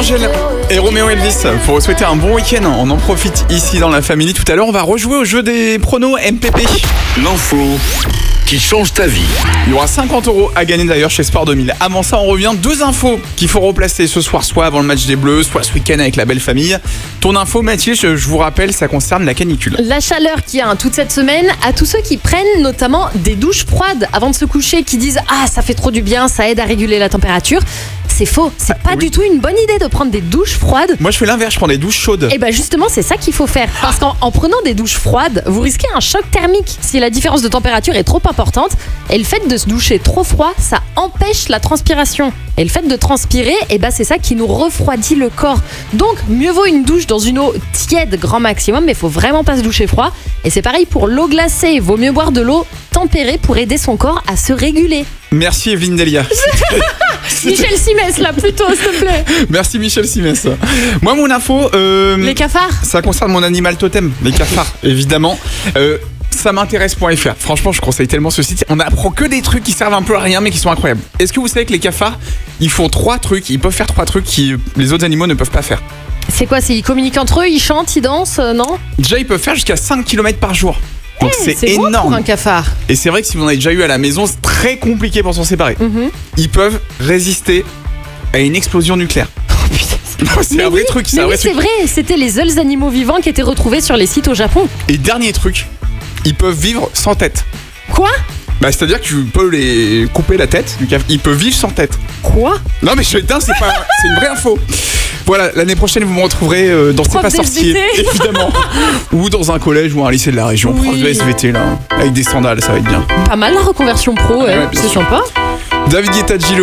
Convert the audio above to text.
Angèle et Roméo Elvis pour vous souhaiter un bon week-end. On en profite ici dans la famille. Tout à l'heure, on va rejouer au jeu des pronos MPP. L'info qui change ta vie. Il y aura 50 € à gagner d'ailleurs chez Sport 2000. Avant ça, on revient. 2 infos qu'il faut replacer ce soir, soit avant le match des Bleus, soit ce week-end avec la belle famille. Ton info, Mathilde, je vous rappelle, ça concerne la canicule. La chaleur qu'il y a toute cette semaine, à tous ceux qui prennent notamment des douches froides avant de se coucher, qui disent « Ah, ça fait trop du bien, ça aide à réguler la température ». C'est faux, c'est pas du tout une bonne idée de prendre des douches froides. Moi je fais l'inverse, je prends des douches chaudes. Et ben justement c'est ça qu'il faut faire. Parce qu'en prenant des douches froides, vous risquez un choc thermique si la différence de température est trop importante. Et le fait de se doucher trop froid, ça empêche la transpiration. Et le fait de transpirer, c'est ça qui nous refroidit le corps. Donc mieux vaut une douche dans une eau tiède grand maximum, mais il faut vraiment pas se doucher froid. Et c'est pareil pour l'eau glacée, il vaut mieux boire de l'eau tempérée pour aider son corps à se réguler. Merci Evelyne Delia. Michel Simès là plutôt s'il te plaît. Merci Michel Simès. Moi mon info les cafards. Ça concerne mon animal totem, les cafards évidemment. Ça m'intéresse.fr. Franchement, je conseille tellement ce site. On apprend que des trucs qui servent un peu à rien mais qui sont incroyables. Est-ce que vous savez que les cafards, ils font 3 trucs, ils peuvent faire 3 trucs que les autres animaux ne peuvent pas faire. C'est quoi, ils communiquent entre eux, ils chantent, ils dansent, non? Déjà, ils peuvent faire jusqu'à 5 km par jour. Donc c'est énorme. Pour un cafard. Et c'est vrai que si vous en avez déjà eu à la maison, c'est très compliqué pour s'en séparer. Ils peuvent résister à une explosion nucléaire. Oh putain. C'est un vrai truc. C'est vrai, c'était les seuls animaux vivants qui étaient retrouvés sur les sites au Japon. Et dernier truc, ils peuvent vivre sans tête. Quoi? C'est-à-dire que tu peux les couper la tête du cafard. Ils peuvent vivre sans tête. Quoi? Non mais c'est une vraie info. Voilà, l'année prochaine vous me retrouverez dans C'est pas sorcier, évidemment. Ou dans un collège ou un lycée de la région, prof de SVT là, avec des sandales, ça va être bien. Pas mal la reconversion pro, ouais, c'est sympa. David Guetta, Gilo.